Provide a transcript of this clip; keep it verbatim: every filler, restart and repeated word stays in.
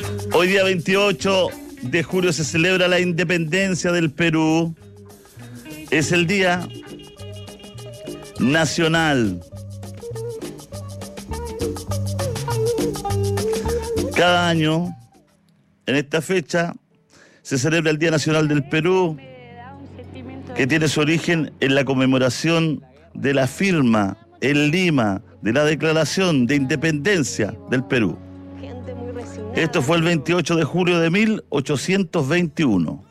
Hoy día veintiocho de julio se celebra la independencia del Perú. Es el día nacional. Cada año, en esta fecha, se celebra el Día Nacional del Perú, que tiene su origen en la conmemoración de la firma en Lima de la Declaración de Independencia del Perú. Esto fue el veintiocho de julio de mil ochocientos veintiuno.